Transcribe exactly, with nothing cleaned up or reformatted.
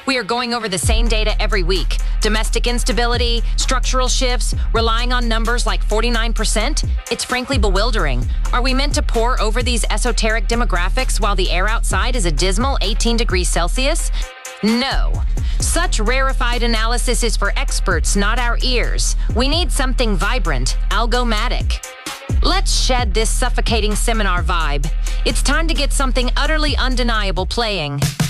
We are going over the same data every week. Domestic instability, structural shifts, relying on numbers like forty-nine percent. It's frankly bewildering. Are we meant to pore over these esoteric demographics while the air outside is a dismal eighteen degrees Celsius? No. Such rarefied analysis is for experts, not our ears. We need something vibrant, algomatic. Let's shed this suffocating seminar vibe. It's time to get something utterly undeniable playing.